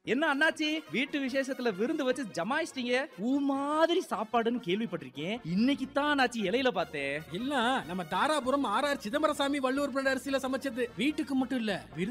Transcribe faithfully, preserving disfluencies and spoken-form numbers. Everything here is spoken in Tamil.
என்ன அண்ணாச்சி வீட்டு விசேஷத்துல விருந்து வச்சு ஜமாயிச்சிட்டீங்க. ஊ மாதிரி சாப்பாடுன்னு கேள்விப்பட்டிருக்கேன். இன்னைக்கு தான் அண்ணாச்சி இலையில பார்த்தேன். இல்ல நம்ம Dharapuram R R Chidambarasamy Valluvar brand அரிசியில சமைச்சது. வீட்டுக்கு மட்டும் இல்ல